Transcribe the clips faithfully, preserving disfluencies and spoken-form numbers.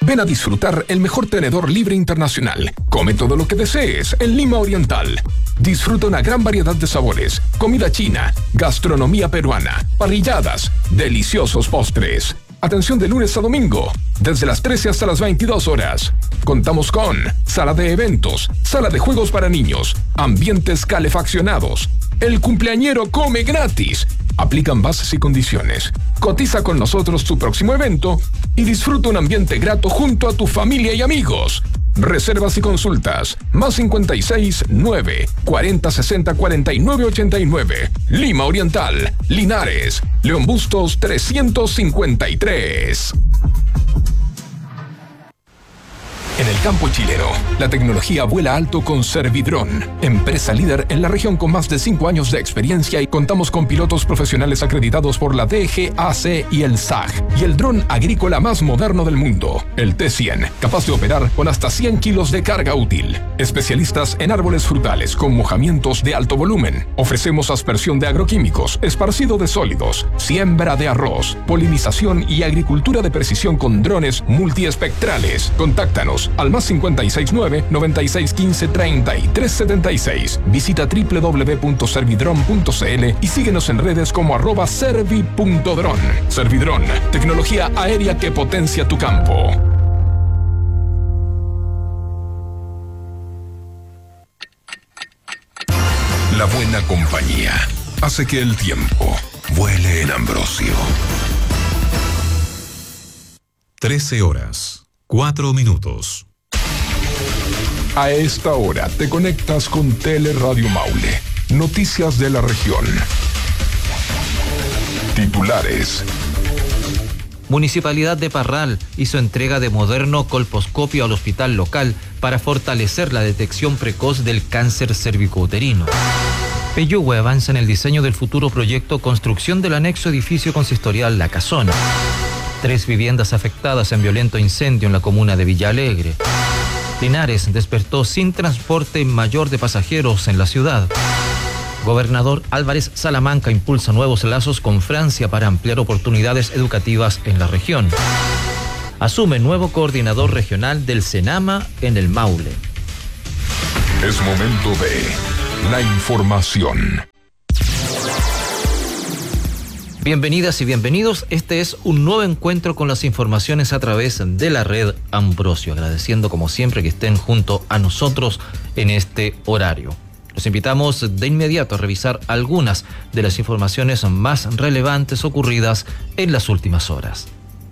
Ven a disfrutar el mejor tenedor libre internacional. Come todo lo que desees en Lima Oriental. Disfruta una gran variedad de sabores, comida china, gastronomía peruana, parrilladas, deliciosos postres. Atención de lunes a domingo, desde las trece hasta las veintidós horas. Contamos con sala de eventos, sala de juegos para niños, ambientes calefaccionados. El cumpleañero come gratis. Aplican bases y condiciones. Cotiza con nosotros tu próximo evento y disfruta un ambiente grato junto a tu familia y amigos. Reservas y consultas, más cincuenta y seis, nueve, cuarenta, sesenta, cuarenta y nueve, ochenta y nueve. Lima Oriental, Linares, León Bustos trescientos cincuenta y tres. En el campo chileno, la tecnología vuela alto con Servidrón, empresa líder en la región con más de cinco años de experiencia, y contamos con pilotos profesionales acreditados por la D G A C y el S A G, y el dron agrícola más moderno del mundo, el T cien, capaz de operar con hasta cien kilos de carga útil. Especialistas en árboles frutales con mojamientos de alto volumen. Ofrecemos aspersión de agroquímicos, esparcido de sólidos, siembra de arroz, polinización y agricultura de precisión con drones multiespectrales. Contáctanos al más cincuenta y seis, nueve, noventa y seis, quince, treinta y tres, setenta y seis. Visita doble u doble u doble u punto servidron punto c l y síguenos en redes como arroba servi punto dron. Servidrón, tecnología aérea que potencia tu campo. La buena compañía hace que el tiempo vuele en Ambrosio. trece horas, cuatro minutos. A esta hora te conectas con Teleradio Maule. Noticias de la región. Titulares. Municipalidad de Parral hizo entrega de moderno colposcopio al hospital local para fortalecer la detección precoz del cáncer cervicouterino. Peyúgue avanza en el diseño del futuro proyecto construcción del anexo edificio consistorial La Casona. Tres viviendas afectadas en violento incendio en la comuna de Villa Alegre. Linares despertó sin transporte mayor de pasajeros en la ciudad. Gobernador Álvarez Salamanca impulsa nuevos lazos con Francia para ampliar oportunidades educativas en la región. Asume nuevo coordinador regional del Senama en el Maule. Es momento de la información. Bienvenidas y bienvenidos. Este es un nuevo encuentro con las informaciones a través de la red Ambrosio. Agradeciendo como siempre que estén junto a nosotros en este horario. Los invitamos de inmediato a revisar algunas de las informaciones más relevantes ocurridas en las últimas horas.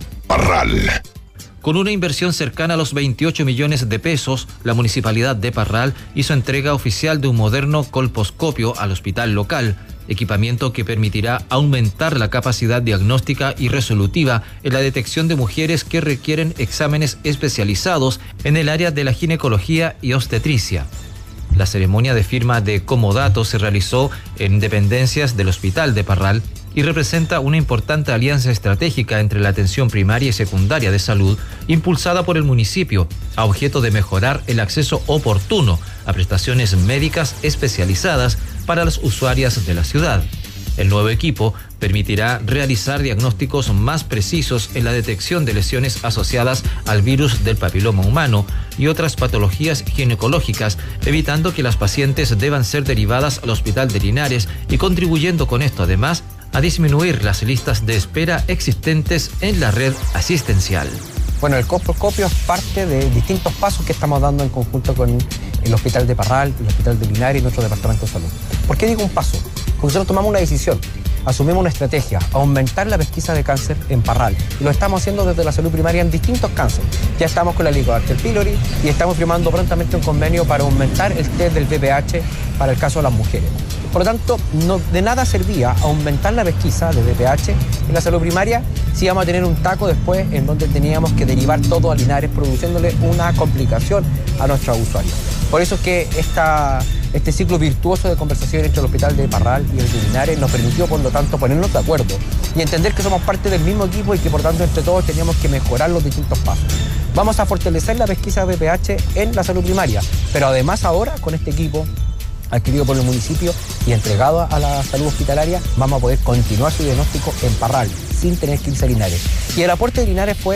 Parral. Con una inversión cercana a los veintiocho millones de pesos, la Municipalidad de Parral hizo entrega oficial de un moderno colposcopio al hospital local, equipamiento que permitirá aumentar la capacidad diagnóstica y resolutiva en la detección de mujeres que requieren exámenes especializados en el área de la ginecología y obstetricia. La ceremonia de firma de comodato se realizó en dependencias del Hospital de Parral y representa una importante alianza estratégica entre la atención primaria y secundaria de salud impulsada por el municipio, a objeto de mejorar el acceso oportuno a prestaciones médicas especializadas para las usuarias de la ciudad. El nuevo equipo permitirá realizar diagnósticos más precisos en la detección de lesiones asociadas al virus del papiloma humano y otras patologías ginecológicas, evitando que las pacientes deban ser derivadas al Hospital de Linares y contribuyendo con esto además a disminuir las listas de espera existentes en la red asistencial. Bueno, el colposcopio es parte de distintos pasos que estamos dando en conjunto con el Hospital de Parral, el Hospital de Linares y nuestro Departamento de Salud. ¿Por qué digo un paso? Porque nosotros tomamos una decisión, asumimos una estrategia, aumentar la pesquisa de cáncer en Parral. Y lo estamos haciendo desde la salud primaria en distintos cánceres. Ya estamos con la Helicobacter pylori y estamos firmando prontamente un convenio para aumentar el test del V P H para el caso de las mujeres. Por lo tanto, no, de nada servía aumentar la pesquisa de V P H en la salud primaria si íbamos a tener un taco después en donde teníamos que derivar todo a Linares, produciéndole una complicación a nuestros usuarios. Por eso es que esta, este ciclo virtuoso de conversación entre el Hospital de Parral y el de Linares nos permitió, por lo tanto, ponernos de acuerdo y entender que somos parte del mismo equipo y que, por tanto, entre todos teníamos que mejorar los distintos pasos. Vamos a fortalecer la pesquisa de V P H en la salud primaria, pero además ahora, con este equipo adquirido por el municipio y entregado a la salud hospitalaria, vamos a poder continuar su diagnóstico en Parral, sin tener que irse a Linares. Y el aporte de Linares fue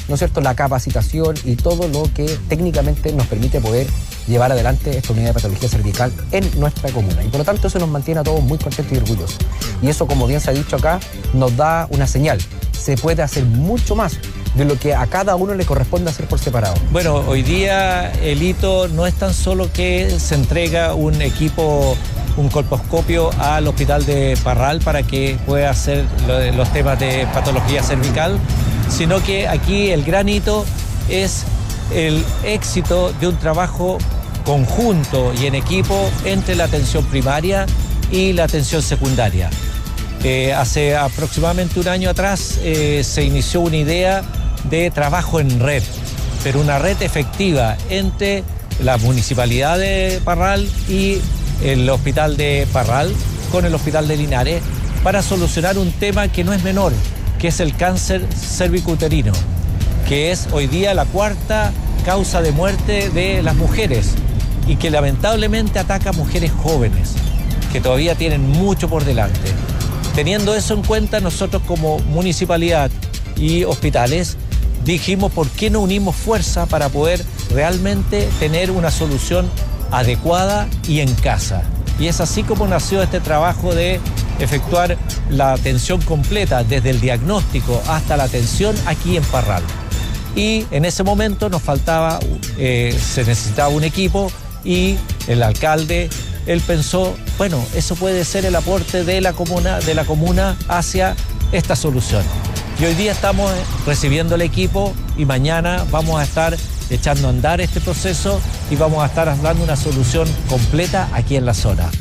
¿no es cierto?, la capacitación y todo lo que técnicamente nos permite poder llevar adelante esta unidad de patología cervical en nuestra comuna. Y por lo tanto eso nos mantiene a todos muy contentos y orgullosos. Y eso, como bien se ha dicho acá, nos da una señal. Se puede hacer mucho más de lo que a cada uno le corresponde hacer por separado. Bueno, hoy día el hito no es tan solo que se entrega un equipo, un colposcopio al hospital de Parral para que pueda hacer los temas de patología cervical, sino que aquí el gran hito es el éxito de un trabajo conjunto y en equipo entre la atención primaria y la atención secundaria. Eh, hace aproximadamente un año atrás eh, se inició una idea de trabajo en red, pero una red efectiva entre la Municipalidad de Parral y el Hospital de Parral con el Hospital de Linares para solucionar un tema que no es menor, que es el cáncer cervicuterino, que es hoy día la cuarta causa de muerte de las mujeres y que lamentablemente ataca a mujeres jóvenes, que todavía tienen mucho por delante. Teniendo eso en cuenta, nosotros como municipalidad y hospitales dijimos por qué no unimos fuerza para poder realmente tener una solución adecuada y en casa. Y es así como nació este trabajo de efectuar la atención completa, desde el diagnóstico hasta la atención aquí en Parral. Y en ese momento nos faltaba, eh, se necesitaba un equipo y el alcalde, él pensó, bueno, eso puede ser el aporte de la comuna, de la comuna hacia esta solución. Y hoy día estamos recibiendo el equipo y mañana vamos a estar echando a andar este proceso y vamos a estar dando una solución completa aquí en la zona.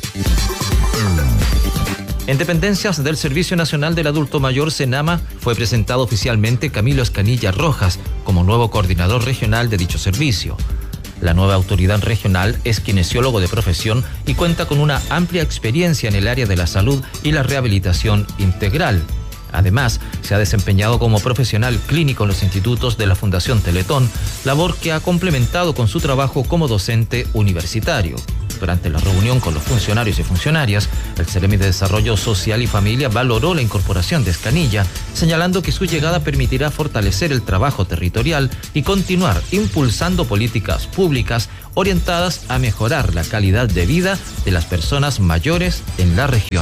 En dependencias del Servicio Nacional del Adulto Mayor, SENAMA, fue presentado oficialmente Camilo Escanilla Rojas como nuevo coordinador regional de dicho servicio. La nueva autoridad regional es kinesiólogo de profesión y cuenta con una amplia experiencia en el área de la salud y la rehabilitación integral. Además, se ha desempeñado como profesional clínico en los institutos de la Fundación Teletón, labor que ha complementado con su trabajo como docente universitario. Durante la reunión con los funcionarios y funcionarias, el Ceremi de Desarrollo Social y Familia valoró la incorporación de Escanilla, señalando que su llegada permitirá fortalecer el trabajo territorial y continuar impulsando políticas públicas orientadas a mejorar la calidad de vida de las personas mayores en la región.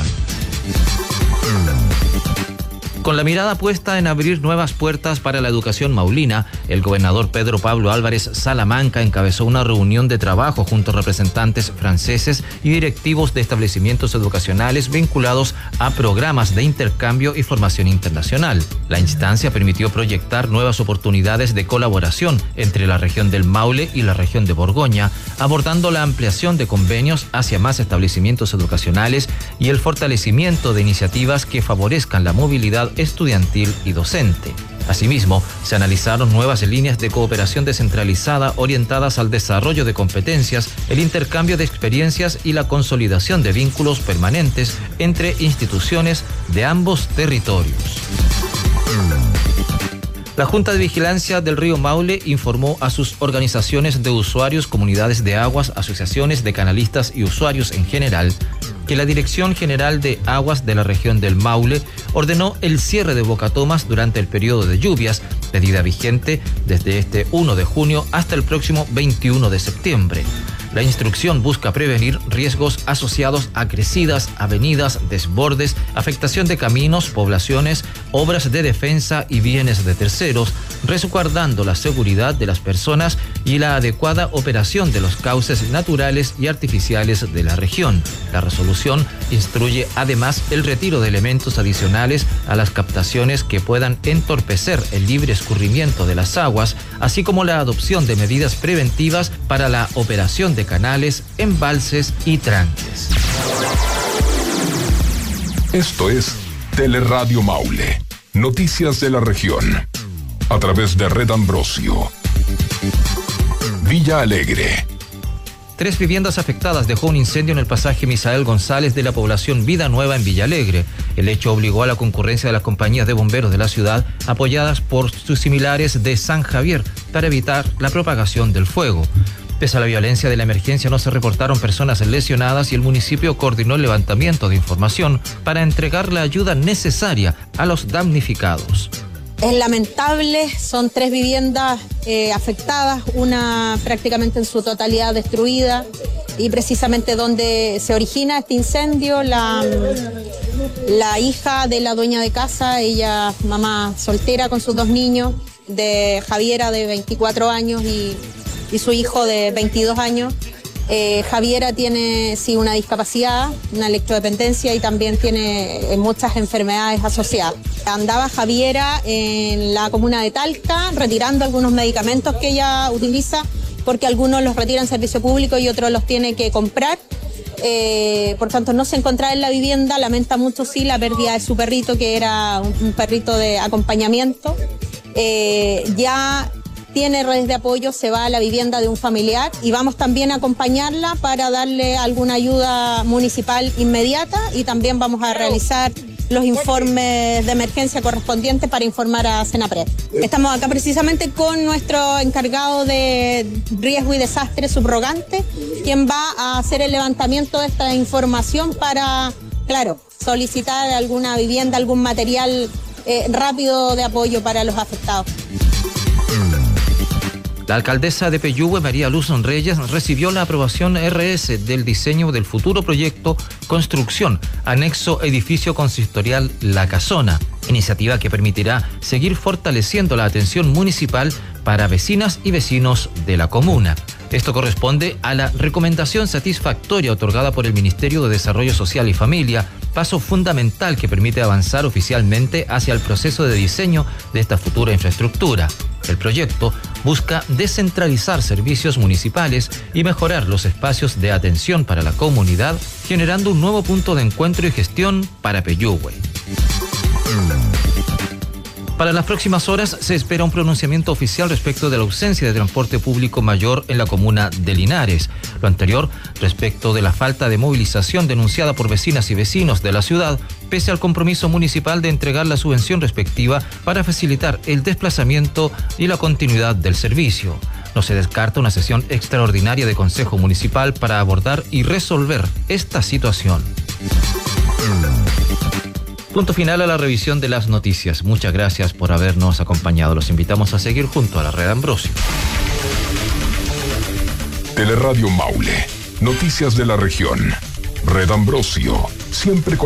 Con la mirada puesta en abrir nuevas puertas para la educación maulina, el gobernador Pedro Pablo Álvarez Salamanca encabezó una reunión de trabajo junto a representantes franceses y directivos de establecimientos educacionales vinculados a programas de intercambio y formación internacional. La instancia permitió proyectar nuevas oportunidades de colaboración entre la región del Maule y la región de Borgoña, abordando la ampliación de convenios hacia más establecimientos educacionales y el fortalecimiento de iniciativas que favorezcan la movilidad estudiantil y docente. Asimismo, se analizaron nuevas líneas de cooperación descentralizada orientadas al desarrollo de competencias, el intercambio de experiencias y la consolidación de vínculos permanentes entre instituciones de ambos territorios. La Junta de Vigilancia del Río Maule informó a sus organizaciones de usuarios, comunidades de aguas, asociaciones de canalistas y usuarios en general que la Dirección General de Aguas de la región del Maule ordenó el cierre de bocatomas durante el periodo de lluvias, medida vigente desde este primero de junio hasta el próximo veintiuno de septiembre. La instrucción busca prevenir riesgos asociados a crecidas, avenidas, desbordes, afectación de caminos, poblaciones, obras de defensa y bienes de terceros, resguardando la seguridad de las personas y la adecuada operación de los cauces naturales y artificiales de la región. La resolución instruye además el retiro de elementos adicionales a las captaciones que puedan entorpecer el libre escurrimiento de las aguas, así como la adopción de medidas preventivas para la operación de canales, embalses y tranques. Esto es Teleradio Maule, noticias de la región, a través de Red Ambrosio. Villa Alegre. Tres viviendas afectadas dejó un incendio en el pasaje Misael González de la población Vida Nueva en Villa Alegre. El hecho obligó a la concurrencia de las compañías de bomberos de la ciudad, apoyadas por sus similares de San Javier, para evitar la propagación del fuego. Pese a la violencia de la emergencia, no se reportaron personas lesionadas y el municipio coordinó el levantamiento de información para entregar la ayuda necesaria a los damnificados. Es lamentable, son tres viviendas eh, afectadas, una prácticamente en su totalidad destruida, y precisamente donde se origina este incendio, la, la hija de la dueña de casa, ella mamá soltera con sus dos niños, de Javiera de veinticuatro años y, y su hijo de veintidós años. Eh, Javiera tiene sí una discapacidad, una electrodependencia y también tiene eh, muchas enfermedades asociadas. Andaba Javiera en la comuna de Talca retirando algunos medicamentos que ella utiliza, porque algunos los retira en servicio público y otros los tiene que comprar. Eh, por tanto, no se encontraba en la vivienda. Lamenta mucho sí la pérdida de su perrito, que era un, un perrito de acompañamiento. Eh, ya tiene redes de apoyo, se va a la vivienda de un familiar y vamos también a acompañarla para darle alguna ayuda municipal inmediata, y también vamos a realizar los informes de emergencia correspondientes para informar a Senapred. Estamos acá precisamente con nuestro encargado de riesgo y desastre subrogante, quien va a hacer el levantamiento de esta información para, claro, solicitar alguna vivienda, algún material eh, rápido de apoyo para los afectados. La alcaldesa de Peyúgue, María Luz Reyes, recibió la aprobación R S del diseño del futuro proyecto Construcción, anexo edificio consistorial La Casona, iniciativa que permitirá seguir fortaleciendo la atención municipal para vecinas y vecinos de la comuna. Esto corresponde a la recomendación satisfactoria otorgada por el Ministerio de Desarrollo Social y Familia, paso fundamental que permite avanzar oficialmente hacia el proceso de diseño de esta futura infraestructura. El proyecto busca descentralizar servicios municipales y mejorar los espacios de atención para la comunidad, generando un nuevo punto de encuentro y gestión para Peyúgue. Para las próximas horas se espera un pronunciamiento oficial respecto de la ausencia de transporte público mayor en la comuna de Linares. Lo anterior respecto de la falta de movilización denunciada por vecinas y vecinos de la ciudad, pese al compromiso municipal de entregar la subvención respectiva para facilitar el desplazamiento y la continuidad del servicio. No se descarta una sesión extraordinaria de Consejo Municipal para abordar y resolver esta situación. Punto final a la revisión de las noticias. Muchas gracias por habernos acompañado. Los invitamos a seguir junto a la Red Ambrosio. Teleradio Maule. Noticias de la región. Red Ambrosio. Siempre con